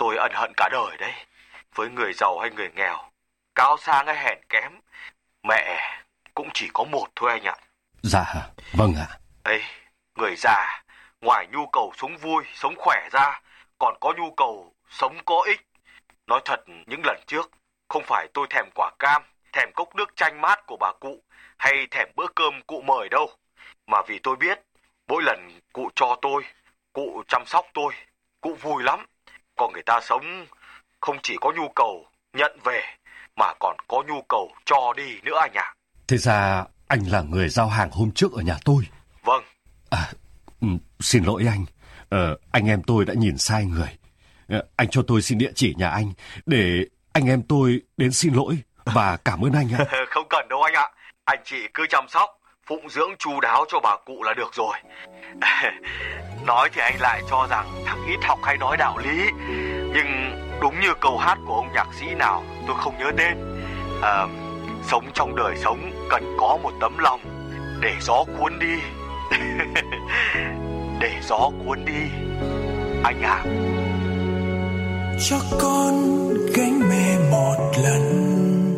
tôi ân hận cả đời đấy. Với người giàu hay người nghèo, cao sang hay hèn kém, mẹ cũng chỉ có một thôi anh ạ. Dạ, vâng ạ. Ê, người già, ngoài nhu cầu sống vui, sống khỏe ra, còn có nhu cầu sống có ích. Nói thật, những lần trước, không phải tôi thèm quả cam, thèm cốc nước chanh mát của bà cụ, hay thèm bữa cơm cụ mời đâu. Mà vì tôi biết, mỗi lần cụ cho tôi, cụ chăm sóc tôi, cụ vui lắm. Còn người ta sống không chỉ có nhu cầu nhận về, mà còn có nhu cầu cho đi nữa anh ạ. Thế ra anh là người giao hàng hôm trước ở nhà tôi. Vâng. Xin lỗi anh. Anh em tôi đã nhìn sai người. Anh cho tôi xin địa chỉ nhà anh để anh em tôi đến xin lỗi và cảm ơn anh ạ. Không cần đâu anh ạ. Anh chị cứ chăm sóc, phụng dưỡng chu đáo cho bà cụ là được rồi. Nói thì anh lại cho rằng thằng ít học hay nói đạo lý, nhưng đúng như câu hát của ông nhạc sĩ nào tôi không nhớ tên. Sống trong đời sống cần có một tấm lòng để gió cuốn đi. Để gió cuốn đi anh ạ. Cho con gánh mẹ một lần